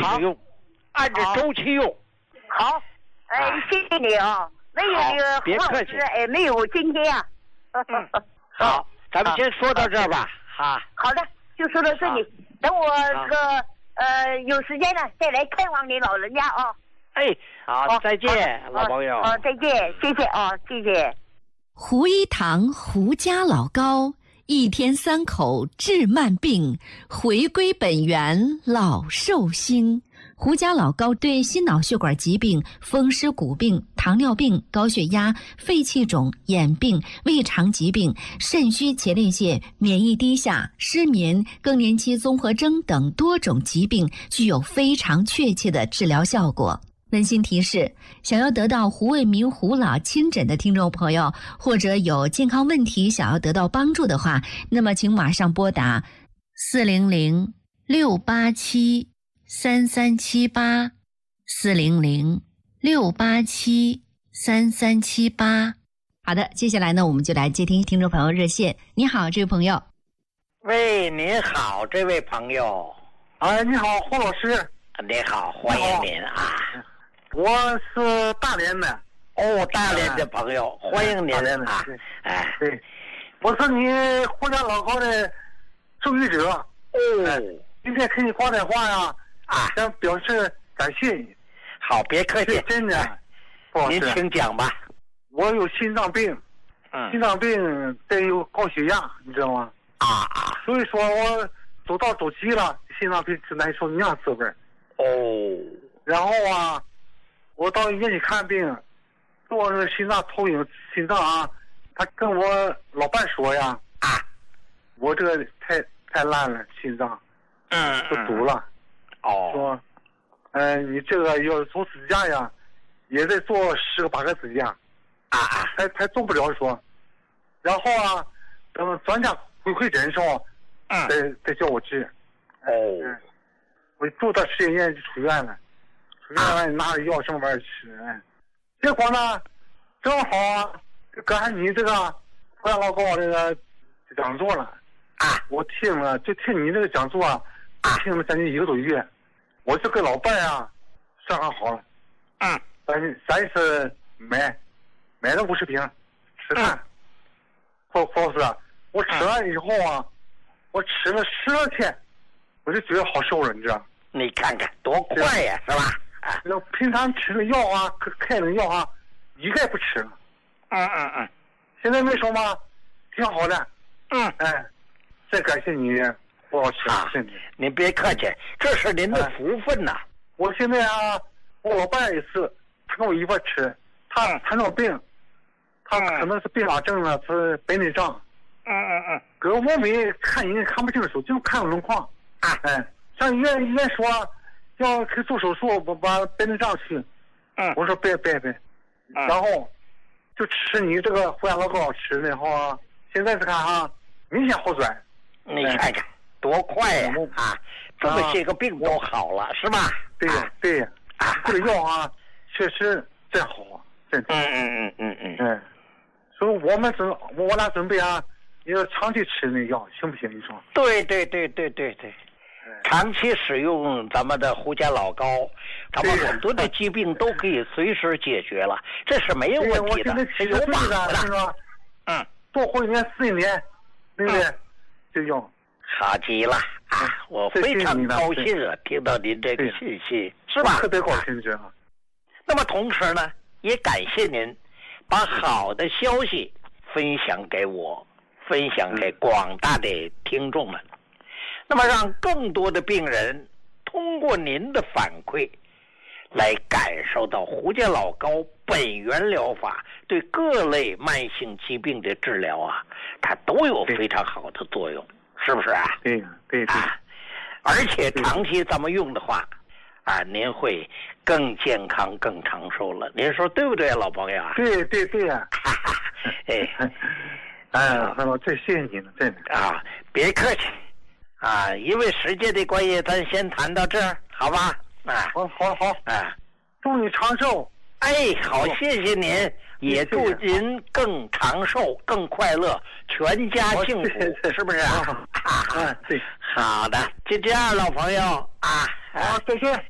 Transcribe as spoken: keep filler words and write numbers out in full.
使用，按照周期用。 好，哎、呃，谢谢你啊，没有那个别客气， 哎，没有今天啊。 嗯、好，咱们先说到这儿吧。哈， 好的，就说到这里。等我这个呃有时间呢，再来看望你老人家啊。 哎，好，再见，老朋友。 好，再见，谢谢啊，谢谢。 胡一堂胡家老高，一天三口治慢病，回归本源老寿星。胡家老高对心脑血管疾病、风湿骨病、糖尿病、高血压、肺气肿、眼病、胃肠疾病、肾虚前列腺、免疫低下、失眠、更年期综合征等多种疾病具有非常确切的治疗效果。温馨提示：想要得到胡卫民胡老亲诊的听众朋友，或者有健康问题想要得到帮助的话，那么请马上拨打四零零六八七三三七八四零零六八七三三七八。好的，接下来呢，我们就来接听听众朋友热线。你好，这位朋友。 喂，您好，这位朋友。 哎，你好，胡老师。 你好，欢迎您啊。 我是大连的。 哦，大连的朋友，嗯、欢迎您啊。 哎，对，我是你胡家老高的受益者。 哦， 哎、今天给你挂电话呀。啊，想表示感谢你。 好，别客气， 真的。 哎、您请讲吧。 我有心脏病， 嗯， 心脏病再有高血压，你知道吗？ 啊啊， 所以说我走到走急了，心脏病是难受那样滋味。 哦， 然后啊，我到医院去看病，做那个心脏投影，心脏啊，他跟我老伴说呀， 啊， 我这个太太烂了，心脏， 嗯， 都堵了。 哦， 说，嗯、呃，你这个要做支架呀，也得做十个八个支架， 啊啊， 还还做不了说，然后啊，等专家回馈诊的时候， 嗯， 再再叫我治。 哦， 嗯，我住到十几天就出院了，出院了拿着药什么玩意儿吃，哎，结果呢，正好啊，赶上你这个胡家老高这个讲座了， 啊， 我听了就听你这个讲座啊。听了将近一个多月，我这个老伴啊，伤害好了， 嗯， 咱咱是买买了五十瓶，吃饭，胡胡老师，我吃完以后啊，我吃了十二天，我就觉得好受了，你知道？ 你看看多快呀，是吧？ 啊，那平常吃的药啊，开的药啊，一概不吃了。 嗯嗯嗯， 现在没说嘛，挺好的。 嗯， 哎，再感谢你。胡老师啊，您别客气，这是您的福分呐、啊。 我现在啊，我老伴也是，他跟我一块吃，他糖尿病，他可能是并发症了，是白内障。 嗯嗯嗯。 可我没看人看不清楚，就看轮廓。 啊， 哎，上医院医院说要去做手术，我把白内障去。 嗯。 我说别别别，然后就吃你这个胡家老高吃的后啊，现在是看哈，明显好转。 你看看。多快呀！啊，这么些个病都好了，是吧？ 对呀，对呀，啊，这个药啊，确实真好，真的。 嗯嗯嗯嗯嗯。 嗯，所以我们准我俩准备啊，要长期吃那药，行不行？你说？ 对对对对对对，长期使用咱们的胡家老高，咱们很多的疾病都可以随时解决了，这是没有问题的，是有把握的。 是吧？ 嗯， 多活一年是一年，对不对？就用。 好极了啊！我非常高兴啊，听到您这个信息，是吧？ 特别高兴，这样。 那么同时呢，也感谢您把好的消息分享给我，分享给广大的听众们。那么让更多的病人通过您的反馈，来感受到胡家老高本源疗法对各类慢性疾病的治疗啊，它都有非常好的作用。是不是啊？ 对对对、 啊，而且长期咱们用的话，啊，您会更健康、更长寿了。您说对不对，老朋友啊？ 对对对呀、啊！ 哎， 哎，我最谢谢你了，真的啊！别客气啊，因为时间的关系，咱先谈到这儿，好吧？啊， 好，好，好， 啊， 祝你长寿。 哎，好，谢谢您，也祝您更长寿、更快乐，全家幸福，是不是啊？ 嗯，对， 好的，就这样，老朋友啊， 好，再见。